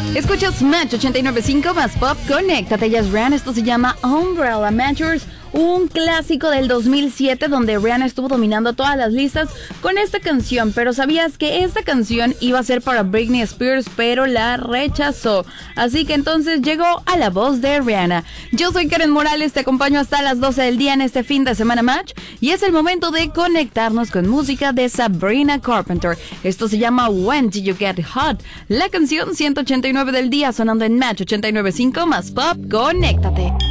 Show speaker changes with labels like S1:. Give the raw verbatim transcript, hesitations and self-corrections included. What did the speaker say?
S1: Escuchas Match ochenta y nueve punto cinco más Pop. Conéctate, ya es Rihanna. Esto se llama Umbrella Matchers, un clásico del dos mil siete donde Rihanna estuvo dominando todas las listas con esta canción. Pero ¿sabías que esta canción iba a ser para Britney Spears, pero la rechazó? Así que entonces llegó a la voz de Rihanna. Yo soy Karen Morales, te acompaño hasta las doce del día en este fin de semana Match. Y es el momento de conectarnos con música de Sabrina Carpenter. Esto se llama When Did You Get Hot. La canción ciento ochenta y nueve del día sonando en Match ochenta y nueve punto cinco más Pop. Conéctate.